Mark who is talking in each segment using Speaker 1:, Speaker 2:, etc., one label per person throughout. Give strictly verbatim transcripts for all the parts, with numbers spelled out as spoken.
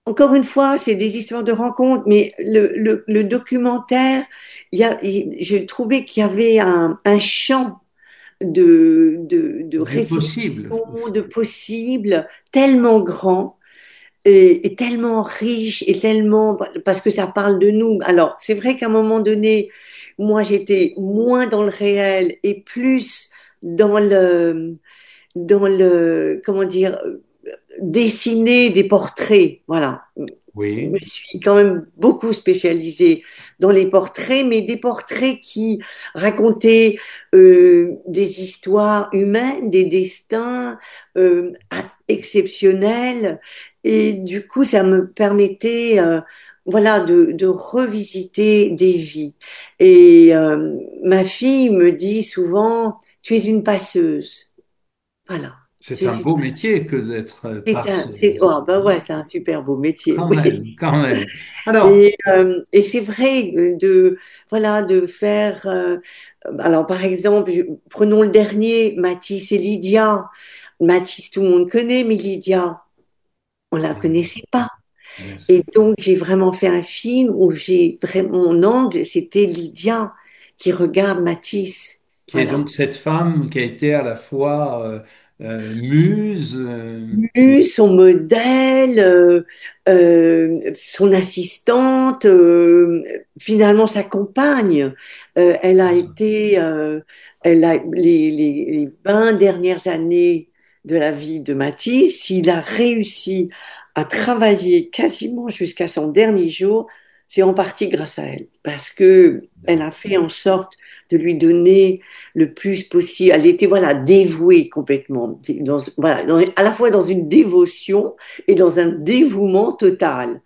Speaker 1: encore une fois, c'est des histoires de rencontres, mais le, le, le documentaire, il y a, il- j'ai trouvé qu'il y avait un, un champ de, de, de
Speaker 2: Du
Speaker 1: réflexion,
Speaker 2: possible.
Speaker 1: de possibles, tellement grand et, et tellement riche et tellement, parce que ça parle de nous. Alors, c'est vrai qu'à un moment donné, moi, j'étais moins dans le réel et plus dans le, dans le, comment dire, dessiner des portraits. Voilà. Je me
Speaker 2: Oui.
Speaker 1: suis quand même beaucoup spécialisée dans les portraits, mais des portraits qui racontaient euh, des histoires humaines, des destins euh, exceptionnels. Et du coup, ça me permettait, euh, voilà, de, de revisiter des vies. Et euh, ma fille me dit souvent, tu es une passeuse. Voilà. Tu
Speaker 2: C'est
Speaker 1: es
Speaker 2: un
Speaker 1: une
Speaker 2: beau métier que d'être euh,
Speaker 1: c'est un, c'est,
Speaker 2: passeuse.
Speaker 1: oh, ben ouais, c'est un super beau métier,
Speaker 2: Quand
Speaker 1: oui.
Speaker 2: même, quand même. Alors,
Speaker 1: Et, euh, et c'est vrai euh, de, voilà, de faire. Euh, alors, par exemple, je- prenons le dernier, Mathis et Lydia. Mathis, tout le monde connaît, mais Lydia, on la
Speaker 2: oui,
Speaker 1: connaissait pas.
Speaker 2: bien
Speaker 1: Et
Speaker 2: sûr.
Speaker 1: donc, j'ai vraiment fait un film où j'ai vraiment mon angle, c'était Lydia qui regarde Mathis.
Speaker 2: Qui est
Speaker 1: Voilà.
Speaker 2: donc cette femme qui a été à la fois euh, euh, muse, euh,
Speaker 1: Mue, son modèle, euh, euh, son assistante, euh, finalement sa compagne. Euh, elle a été, euh, elle a les, les, les vingt dernières années de la vie de Matisse. Il a réussi à travailler quasiment jusqu'à son dernier jour. C'est en partie grâce à elle, parce que elle a fait en sorte de lui donner le plus possible. Elle était voilà dévouée complètement, dans, voilà, dans- à la fois dans une dévotion et dans un dévouement total.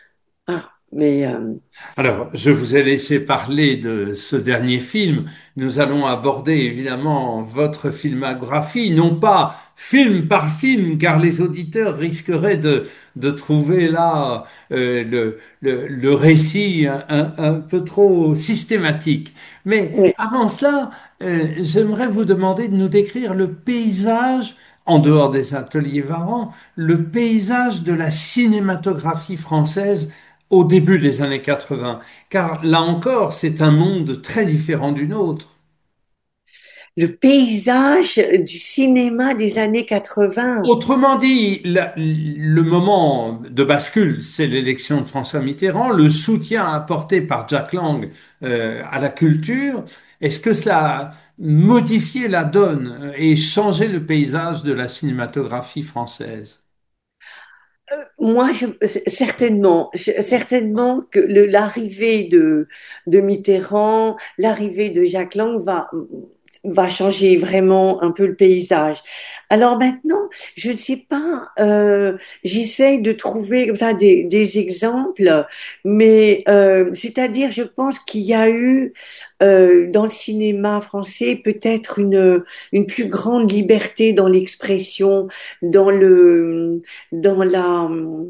Speaker 1: Ah, mais euh,
Speaker 2: Alors, je vous ai laissé parler de ce dernier film. Nous allons aborder évidemment votre filmographie, non pas film par film, car les auditeurs risqueraient de, de trouver là euh, le, le, le récit un, un- un peu trop systématique. Mais
Speaker 1: oui.
Speaker 2: avant cela, euh, j'aimerais vous demander de nous décrire le paysage, en dehors des ateliers Varan, le paysage de la cinématographie française au début des années quatre-vingts, car là encore, c'est un monde très différent du nôtre.
Speaker 1: Le paysage du cinéma des années quatre-vingts.
Speaker 2: Autrement dit, la- le moment de bascule, c'est l'élection de François Mitterrand, le soutien apporté par Jack Lang euh, à la culture. Est-ce que cela a modifié la donne euh, et changé le paysage de la cinématographie française?
Speaker 1: Moi, je, certainement, je- certainement que le- l'arrivée de, de Mitterrand, l'arrivée de Jacques Lang va, va changer vraiment un peu le paysage. Alors maintenant, je ne sais pas, euh, j'essaye de trouver enfin, des, des exemples, mais euh, c'est-à-dire, je pense qu'il y a eu euh, dans le cinéma français peut-être une, une plus grande liberté dans l'expression, dans le dans la,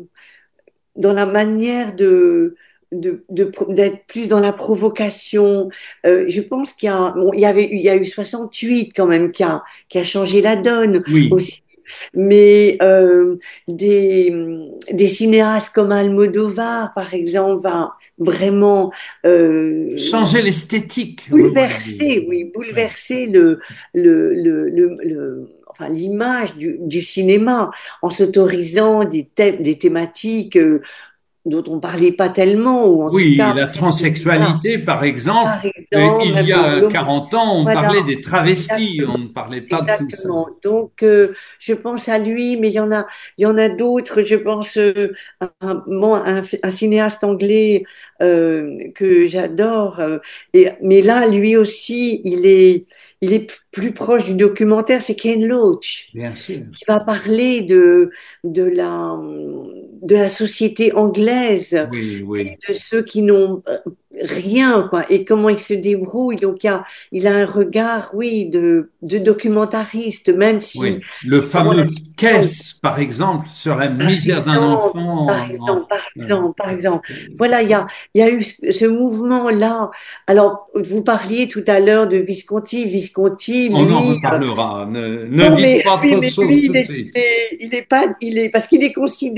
Speaker 1: dans la manière de, de, de- d'être plus dans la provocation. Euh, je pense qu'il y a, bon, il y avait, il y a eu soixante-huit quand même qui a, qui a changé la donne
Speaker 2: Oui,
Speaker 1: aussi. Mais euh, des, des cinéastes comme Almodovar, par exemple, va vraiment euh,
Speaker 2: changer l'esthétique, vous voulez dire.
Speaker 1: bouleverser, oui,
Speaker 2: Oui.
Speaker 1: bouleverser le, le, le, le, le- enfin, l'image du, du cinéma en s'autorisant des, thèmes, des thématiques euh, dont on parlait pas tellement, ou en tout
Speaker 2: Oui,
Speaker 1: cas
Speaker 2: la
Speaker 1: presque pas.
Speaker 2: transsexualité, par exemple,
Speaker 1: Par
Speaker 2: euh,
Speaker 1: exemple,
Speaker 2: il
Speaker 1: même
Speaker 2: y a
Speaker 1: l'homo-
Speaker 2: quarante ans, on
Speaker 1: voilà,
Speaker 2: parlait des travestis, on
Speaker 1: exactement.
Speaker 2: ne parlait pas de tout ça.
Speaker 1: Exactement. Donc, euh, je pense à lui, mais il y en a, il y en a d'autres. Je pense euh, à un, moi, un, un cinéaste anglais euh, que j'adore. euh, et, mais là, lui aussi, il est, il est plus proche du documentaire. C'est Ken Loach
Speaker 2: Bien sûr.
Speaker 1: qui va parler de, de la, de la société anglaise
Speaker 2: Oui,
Speaker 1: et
Speaker 2: oui.
Speaker 1: de ceux qui n'ont euh, rien, quoi, et comment ils se débrouillent. Donc, il y a, il a un regard, oui, de, de documentariste, même si
Speaker 2: Oui, le
Speaker 1: prend la
Speaker 2: fameux
Speaker 1: question,
Speaker 2: Caisse, par exemple, sur la
Speaker 1: par
Speaker 2: misère d'un
Speaker 1: exemple, par
Speaker 2: enfant.
Speaker 1: exemple,
Speaker 2: en-
Speaker 1: par
Speaker 2: en-
Speaker 1: exemple, par exemple. Voilà, il y a, il y a eu ce, ce mouvement-là. Alors, vous parliez tout à l'heure de Visconti. Visconti,
Speaker 2: On en
Speaker 1: lui,
Speaker 2: reparlera. Ne, ne
Speaker 1: non,
Speaker 2: dites
Speaker 1: mais
Speaker 2: pas
Speaker 1: oui,
Speaker 2: trop de
Speaker 1: mais
Speaker 2: choses
Speaker 1: lui,
Speaker 2: tout
Speaker 1: il
Speaker 2: de
Speaker 1: est,
Speaker 2: suite.
Speaker 1: il est, il est pas, il est, parce qu'il est considéré